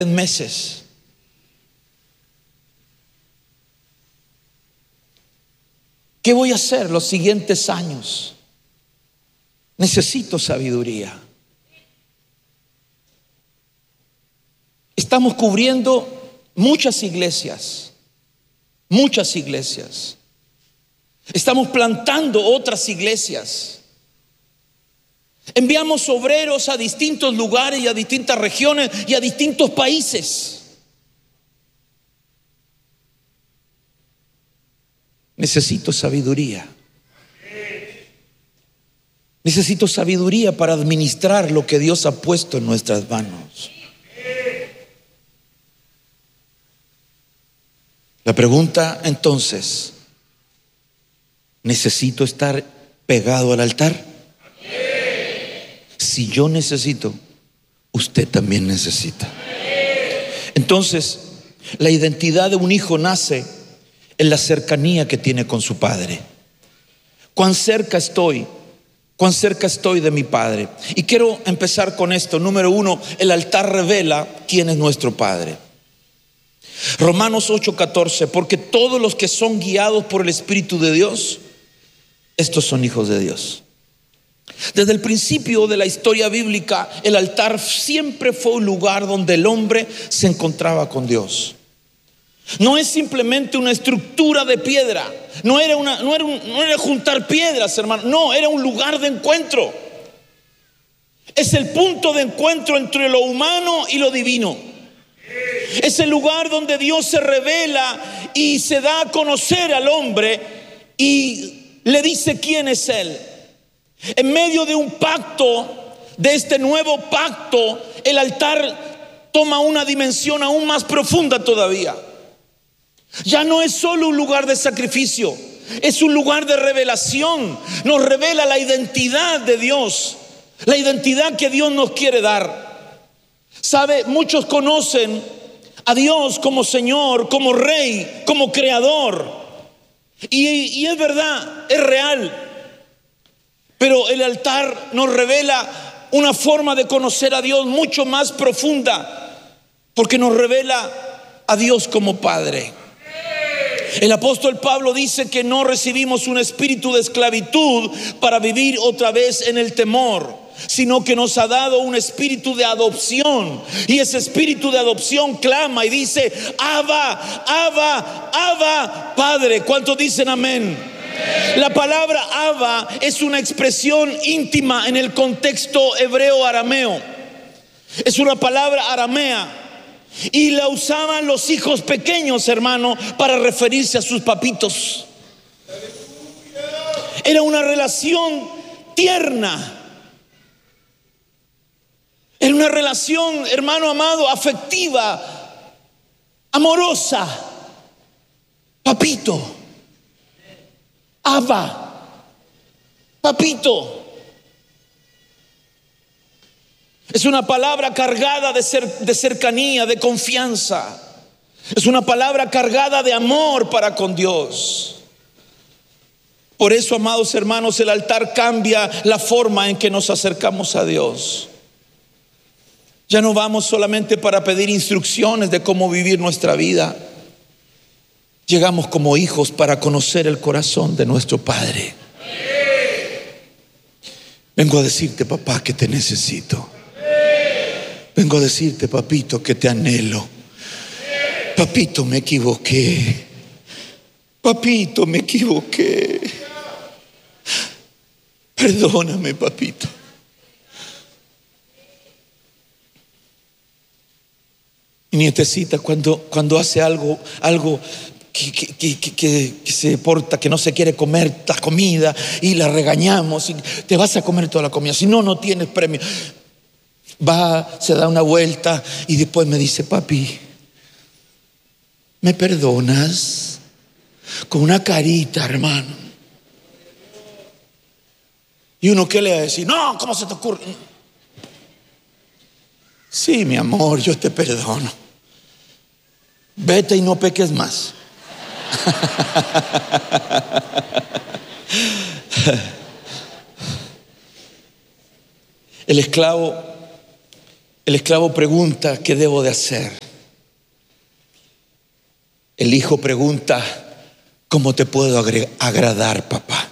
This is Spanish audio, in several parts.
meses. ¿Qué voy a hacer los siguientes años? Necesito sabiduría. Estamos cubriendo muchas iglesias. Estamos plantando otras iglesias. Enviamos obreros a distintos lugares y a distintas regiones y a distintos países. Necesito sabiduría. Necesito sabiduría para administrar lo que Dios ha puesto en nuestras manos. La pregunta entonces, ¿necesito estar pegado al altar? Si yo necesito, usted también necesita. Entonces, la identidad de un hijo nace en la cercanía que tiene con su padre. ¿Cuán cerca estoy de mi padre? Y quiero empezar con esto. Número 1, el altar revela quién es nuestro padre. Romanos 8:14, porque todos los que son guiados por el Espíritu de Dios, estos son hijos de Dios. Desde el principio de la historia bíblica, el altar siempre fue un lugar donde el hombre se encontraba con Dios. No es simplemente una estructura de piedra, no era juntar piedras, hermano, no, era un lugar de encuentro. Es el punto de encuentro entre lo humano y lo divino. Es el lugar donde Dios se revela y se da a conocer al hombre y le dice quién es Él. En medio de un pacto, de este nuevo pacto, el altar toma una dimensión aún más profunda todavía. Ya no es solo un lugar de sacrificio, es un lugar de revelación. Nos revela la identidad de Dios, la identidad que Dios nos quiere dar. Sabe, muchos conocen a Dios como Señor, como Rey, como Creador. Y es verdad, es real. Pero el altar nos revela una forma de conocer a Dios mucho más profunda, porque nos revela a Dios como Padre. El apóstol Pablo dice que no recibimos un espíritu de esclavitud para vivir otra vez en el temor, sino que nos ha dado un espíritu de adopción. Y ese espíritu de adopción clama y dice: Abba, Abba, Abba, Padre. ¿Cuántos dicen amén? La palabra Abba es una expresión íntima en el contexto hebreo arameo. Es una palabra aramea y la usaban los hijos pequeños, hermano, para referirse a sus papitos. Era una relación tierna. Era una relación, hermano amado, afectiva, amorosa. Papito, Abba, papito. Es una palabra cargada de cercanía, de confianza. Es una palabra cargada de amor para con Dios. Por eso, amados hermanos, el altar cambia la forma en que nos acercamos a Dios. Ya no vamos solamente para pedir instrucciones de cómo vivir nuestra vida. Llegamos como hijos para conocer el corazón de nuestro Padre. Vengo a decirte, papá, que te necesito. Vengo a decirte, papito, que te anhelo. Papito, me equivoqué. Papito, me equivoqué. Perdóname, papito. Mi nietecita, cuando hace algo que se porta, que no se quiere comer la comida y la regañamos y te vas a comer toda la comida, si no, no tienes premio. Va, se da una vuelta y después me dice: papi, ¿me perdonas? Con una carita, hermano. Y uno, ¿qué le va a decir? No, ¿cómo se te ocurre? Sí, mi amor, yo te perdono. Vete y no peques más. El El esclavo pregunta: ¿qué debo de hacer? El hijo pregunta: ¿cómo te puedo agradar, papá?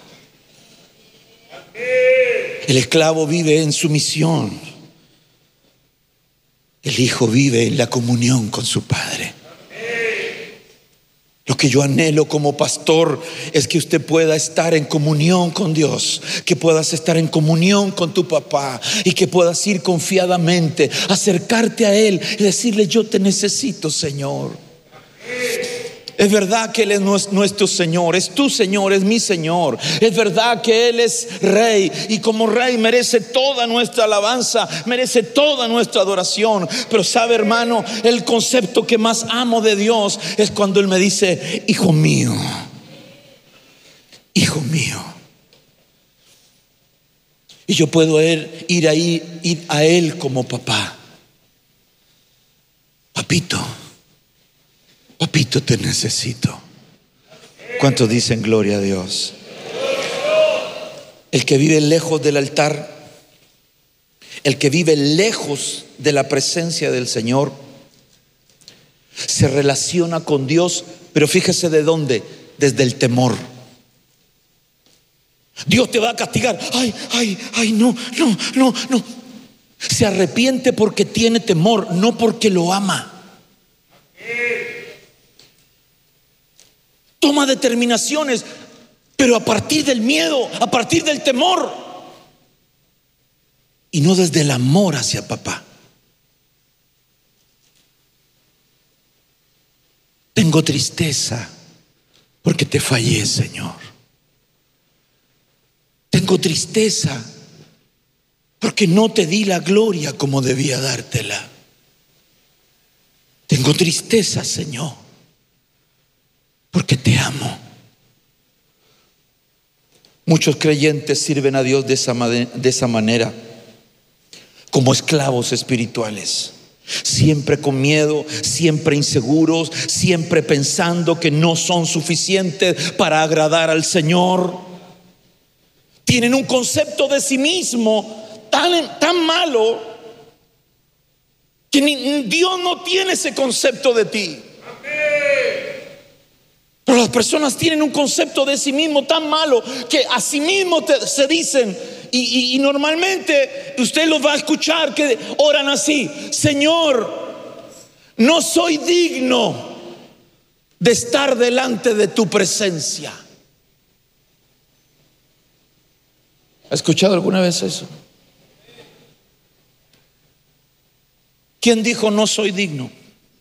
El esclavo vive en sumisión. El hijo vive en la comunión con su padre. Lo que yo anhelo como pastor es que usted pueda estar en comunión con Dios, que puedas estar en comunión con tu papá y que puedas ir confiadamente, acercarte a Él y decirle: yo te necesito, Señor. Es verdad que Él es nuestro Señor, es tu Señor, es mi Señor. Es verdad que Él es Rey y como Rey merece toda nuestra alabanza, merece toda nuestra adoración. Pero sabe, hermano, el concepto que más amo de Dios es cuando Él me dice: hijo mío, hijo mío. Y yo puedo ir a Él como papá. Papito, papito, te necesito. ¿Cuántos dicen gloria a Dios? El que vive lejos del altar, el que vive lejos de la presencia del Señor, se relaciona con Dios, pero fíjese de dónde: desde el temor. Dios te va a castigar. Ay, no. Se arrepiente porque tiene temor, no porque lo ama. Toma determinaciones, pero a partir del miedo, a partir del temor, y no desde el amor hacia papá. Tengo tristeza porque te fallé, Señor. Tengo tristeza porque no te di la gloria como debía dártela. Tengo tristeza, Señor, porque te amo. Muchos creyentes sirven a Dios de esa manera, como esclavos espirituales, siempre con miedo, siempre inseguros, siempre pensando que no son suficientes para agradar al Señor. Tienen un concepto de sí mismo tan malo que Dios no tiene ese concepto de ti. Pero las personas tienen un concepto de sí mismo tan malo que a sí mismo se dicen, y normalmente usted los va a escuchar que oran así: Señor, no soy digno de estar delante de tu presencia. ¿Ha escuchado alguna vez eso? ¿Quién dijo no soy digno?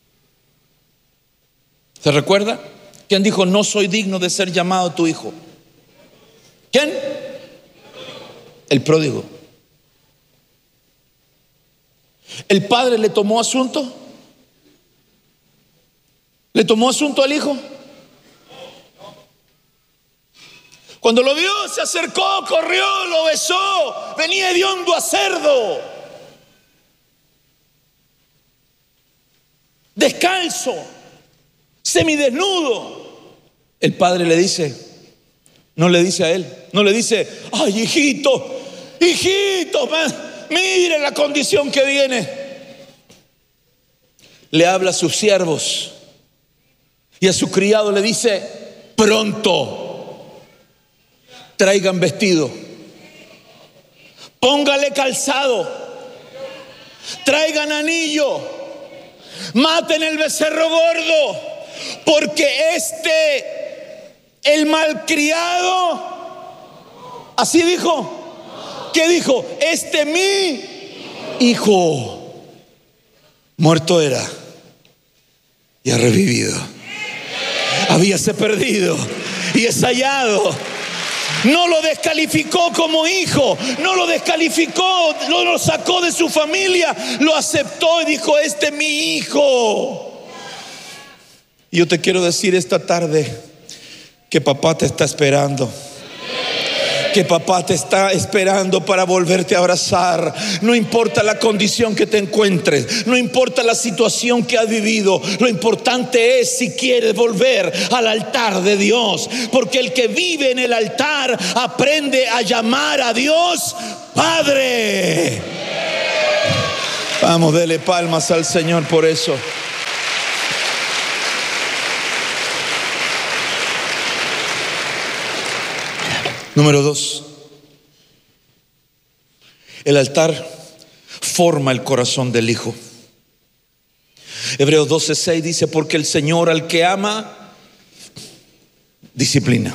¿Se recuerda? ¿Quién dijo no soy digno de ser llamado tu hijo? ¿Quién? El pródigo. ¿El padre le tomó asunto? ¿Le tomó asunto al hijo? Cuando lo vio, se acercó, corrió, lo besó, venía hediondo a cerdo, descalzo, semidesnudo. El padre le dice, no le dice a él, no le dice: ay, hijito, mire la condición que viene. Le habla a sus siervos y a su criado le dice: pronto traigan vestido, póngale calzado, traigan anillo, maten el becerro gordo, porque el malcriado, así dijo. ¿Qué dijo? Mi hijo muerto era y ha revivido, habíase perdido y es hallado. No lo descalificó como hijo, no lo descalificó, no lo sacó de su familia, lo aceptó y dijo: este es mi hijo. Y yo te quiero decir esta tarde que papá te está esperando. Que papá te está esperando para volverte a abrazar. No importa la condición que te encuentres, no importa la situación que has vivido, lo importante es si quieres volver al altar de Dios, porque el que vive en el altar aprende a llamar a Dios Padre. Vamos, dele palmas al Señor por eso. Número 2. El altar forma el corazón del hijo. Hebreos 12:6 dice: porque el Señor al que ama disciplina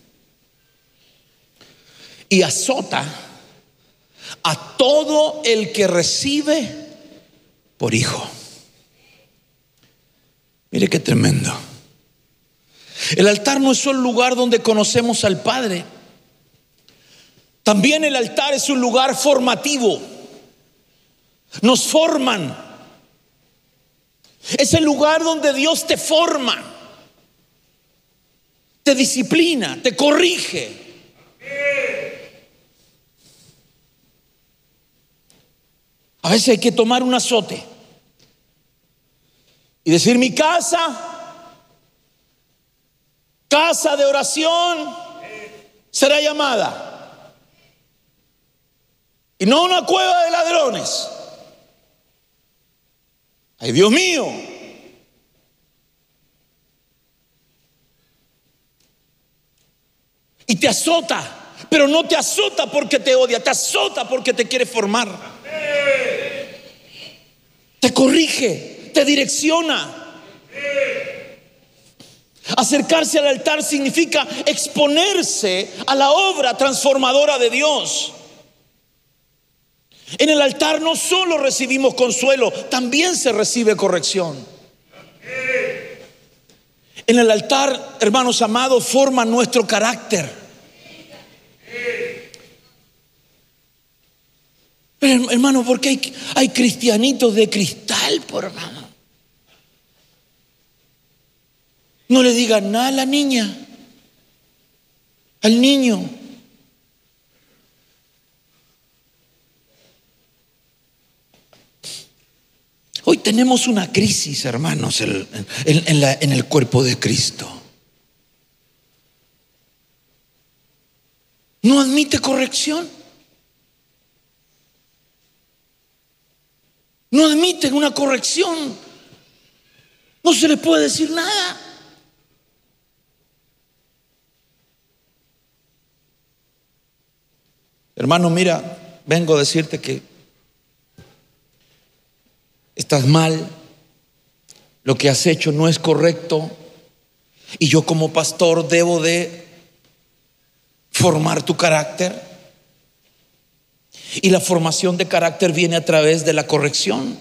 y azota a todo el que recibe por hijo. Mire qué tremendo. El altar no es solo un lugar donde conocemos al Padre. También el altar es un lugar formativo. Nos forman. Es el lugar donde Dios te forma, te disciplina, te corrige. A veces hay que tomar un azote y decir: mi casa de oración será llamada, y no una cueva de ladrones. Ay, Dios mío. Y te azota, pero no te azota porque te odia, te azota porque te quiere formar. Te corrige, te direcciona. Acercarse al altar significa exponerse a la obra transformadora de Dios. En el altar no solo recibimos consuelo, también se recibe corrección. En el altar, hermanos amados, forma nuestro carácter. Pero, hermano, ¿por qué hay cristianitos de cristal, por hermano? No le digan nada a la niña, al niño. Hoy tenemos una crisis, hermanos, en el cuerpo de Cristo. No admite corrección. No admiten una corrección. No se le puede decir nada. Hermano, mira, vengo a decirte que estás mal, lo que has hecho no es correcto, y yo como pastor debo de formar tu carácter. Y la formación de carácter viene a través de la corrección.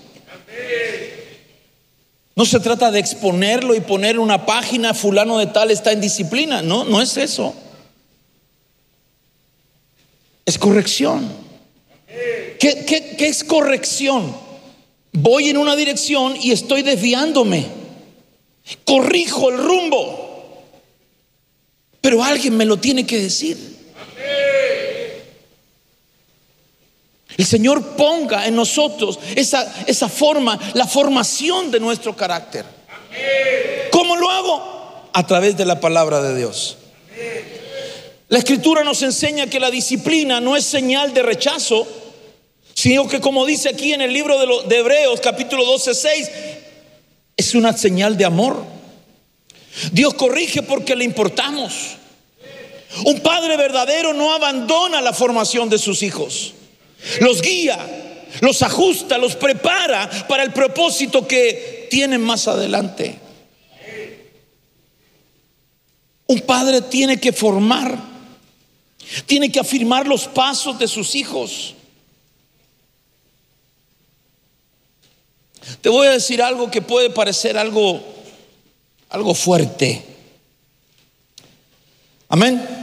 No se trata de exponerlo y poner en una página: fulano de tal está en disciplina. No, no es eso. Es corrección. ¿Qué es corrección? Voy en una dirección y estoy desviándome. Corrijo el rumbo, pero alguien me lo tiene que decir. El Señor ponga en nosotros esa forma, la formación de nuestro carácter. ¿Cómo lo hago? A través de la palabra de Dios. La Escritura nos enseña que la disciplina no es señal de rechazo, sino que, como dice aquí en el libro de Hebreos capítulo 12:6, es una señal de amor. Dios corrige porque le importamos. Un padre verdadero no abandona la formación de sus hijos. Los guía, los ajusta, los prepara para el propósito que tienen más adelante. Un padre tiene que formar, tiene que afirmar los pasos de sus hijos. Te voy a decir algo que puede parecer algo fuerte. Amén.